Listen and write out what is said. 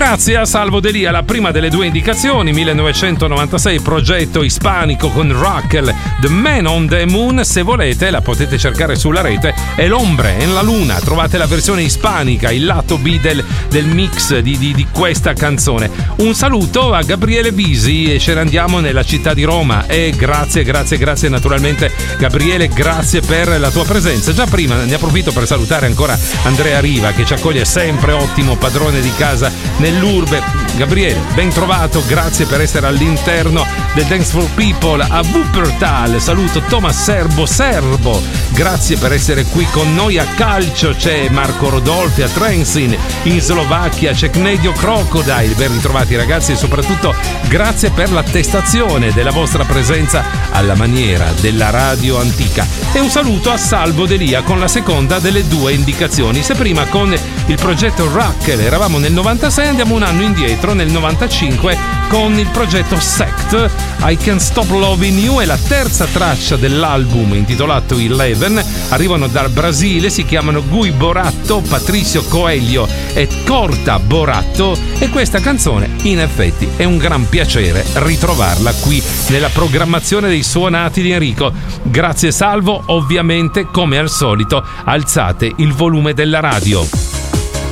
Grazie a Salvo Delia, la prima delle due indicazioni, 1996, progetto ispanico con Rockel, The Man on the Moon. Se volete la potete cercare sulla rete, è l'Ombre en la Luna, trovate la versione ispanica, il lato B del mix di questa canzone. Un saluto a Gabriele Bisi e ce ne andiamo nella città di Roma e grazie naturalmente Gabriele, grazie per la tua presenza. Già prima ne approfitto per salutare ancora Andrea Riva che ci accoglie sempre, ottimo padrone di casa nell'urbe. Gabriele, ben trovato, grazie per essere all'interno del Dance for People a Wuppertal. Saluto Thomas Serbo, grazie per essere qui con noi. A calcio c'è Marco Rodolfi, a Trenčín in Slovacchia c'è Cnedio Crocodile, ben ritrovati ragazzi e soprattutto grazie per l'attestazione della vostra presenza alla maniera della radio antica. E un saluto a Salvo Delia con la seconda delle due indicazioni. Se prima con il progetto Rockel eravamo nel 96, andiamo un anno indietro nel 95 con il progetto Sect, I Can't Stop Loving You, è la terza traccia dell'album intitolato Eleven. Arrivano dal Brasile, si chiamano Gui Boratto, Patricio Coelho e Corta Boratto e questa canzone in effetti è un gran piacere ritrovarla qui nella programmazione dei suonati di Enrico. Grazie Salvo, ovviamente come al solito alzate il volume della radio.